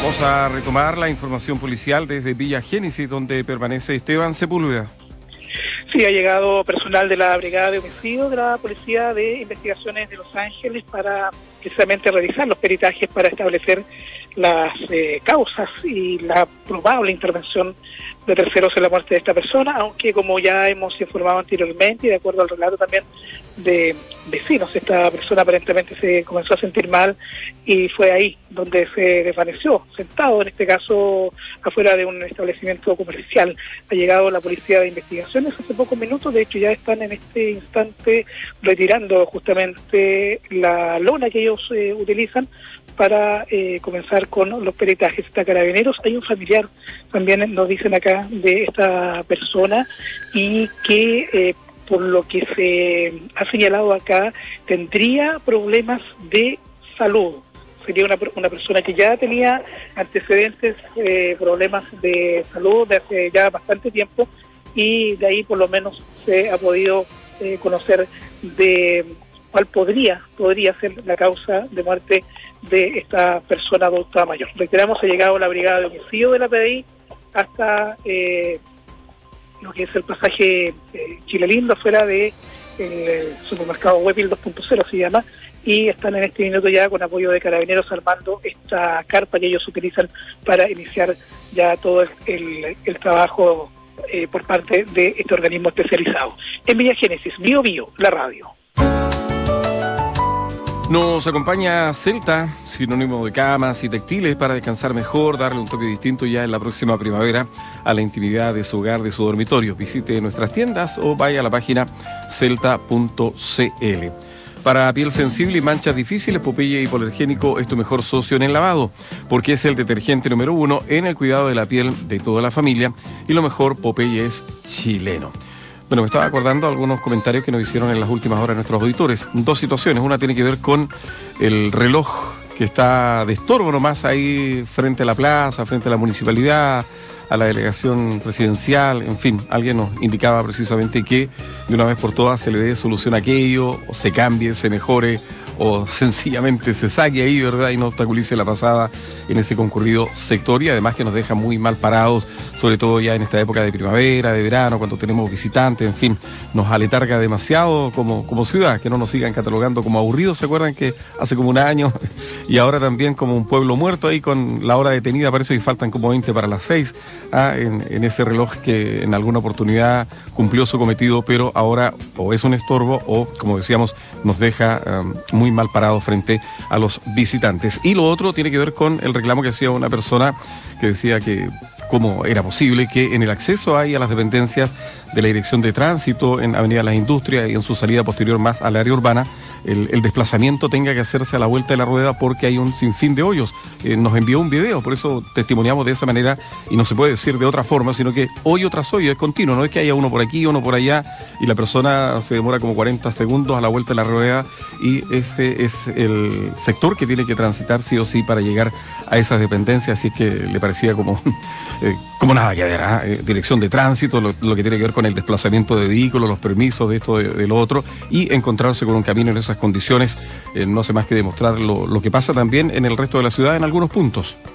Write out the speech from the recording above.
Vamos a retomar la información policial desde Villa Génesis, donde permanece Esteban Sepúlveda. Sí, ha llegado personal de la Brigada de Homicidio de la Policía de Investigaciones de Los Ángeles para precisamente realizar los peritajes para establecer las causas y la probable intervención de terceros en la muerte de esta persona, aunque como ya hemos informado anteriormente y de acuerdo al relato también de vecinos, esta persona aparentemente se comenzó a sentir mal y fue ahí donde se desvaneció, sentado en este caso afuera de un establecimiento comercial. Ha llegado la Policía de Investigaciones hace pocos minutos, de hecho ya están en este instante retirando justamente la lona que ellos utilizan para comenzar con los peritajes. Está Carabineros, hay un familiar también nos dicen acá de esta persona y que por lo que se ha señalado acá tendría problemas de salud. Sería una persona que ya tenía antecedentes, problemas de salud de hace ya bastante tiempo y de ahí por lo menos se ha podido conocer de cuál podría ser la causa de muerte de esta persona adulta mayor. Reiteramos, ha llegado la Brigada de Homicidio de la PDI hasta lo que es el pasaje Chile Lindo, afuera de supermercado Wepil 2.0 se llama, y están en este minuto ya con apoyo de Carabineros armando esta carpa que ellos utilizan para iniciar ya todo el trabajo por parte de este organismo especializado. En Villa Génesis, Bio Bio, la radio. Nos acompaña Celta, sinónimo de camas y textiles para descansar mejor, darle un toque distinto ya en la próxima primavera a la intimidad de su hogar, de su dormitorio. Visite nuestras tiendas o vaya a la página celta.cl. Para piel sensible y manchas difíciles, Popeye Hipoalergénico es tu mejor socio en el lavado, porque es el detergente número 1 en el cuidado de la piel de toda la familia y lo mejor, Popeye es chileno. Bueno, me estaba acordando algunos comentarios que nos hicieron en las últimas horas nuestros auditores. Dos situaciones. Una tiene que ver con el reloj que está de estorbo nomás ahí frente a la plaza, frente a la municipalidad, a la delegación presidencial. En fin, alguien nos indicaba precisamente que de una vez por todas se le dé solución a aquello, o se cambie, se mejore, o sencillamente se saque ahí, ¿verdad? Y no obstaculice la pasada en ese concurrido sector y además que nos deja muy mal parados, sobre todo ya en esta época de primavera, de verano, cuando tenemos visitantes, en fin, nos aletarga demasiado como ciudad, que no nos sigan catalogando como aburridos. ¿Se acuerdan que hace como un año y ahora también como un pueblo muerto ahí con la hora detenida? Parece que faltan como 20 para las 6 en ese reloj que en alguna oportunidad cumplió su cometido, pero ahora o es un estorbo o, como decíamos, nos deja muy mal parado frente a los visitantes. Y lo otro tiene que ver con el reclamo que hacía una persona que decía que cómo era posible que en el acceso ahí a las dependencias de la Dirección de Tránsito en Avenida Las Industrias y en su salida posterior más al área urbana, el desplazamiento tenga que hacerse a la vuelta de la rueda porque hay un sinfín de hoyos. Nos envió un video, por eso testimoniamos de esa manera y no se puede decir de otra forma, sino que hoyo tras hoyo es continuo, no es que haya uno por aquí, uno por allá y la persona se demora como 40 segundos a la vuelta de la rueda y ese es el sector que tiene que transitar sí o sí para llegar a esas dependencias, así es que le parecía como nada que ver, Dirección de Tránsito, lo que tiene que ver con el desplazamiento de vehículos, los permisos de esto, de lo otro, y encontrarse con un camino en esas condiciones, no hace más que demostrar lo que pasa también en el resto de la ciudad en algunos puntos.